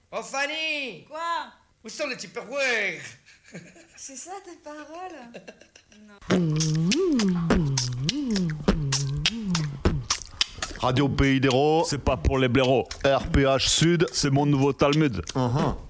Oh Fanny, Quoi? où sont les Tupperware? C'est ça ta parole? Radio Pays d'Hérault, C'est pas pour les blaireaux. RPH Sud. C'est mon nouveau Talmud. Uh-huh.